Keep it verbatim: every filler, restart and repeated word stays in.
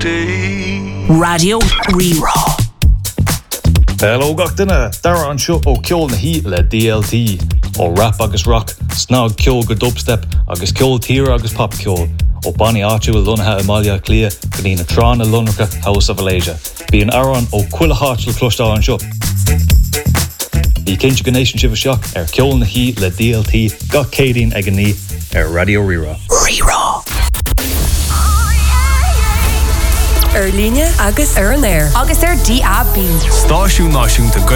day. Radio Rerá. Hello gach duine, dara an seo ó ceol na hí le D L T, ó rap agus rock, snog ceol go dubstep, agus ceol tír agus pop ceol, ó Bonnie áitiú i lunathe Amalia Clia, go dtí na trán na Lunracha House of Malaysia. Bí an aran ó cuila hátil clúistá an seo. Bhí cinse gnéisian sibh seach ar ceol na hí le D L T, gach céidín ag an ní ar Radio Rerá. Rerá. Ar líne agus ar an air. Agus ar D A B. Stáisiún náisiúnta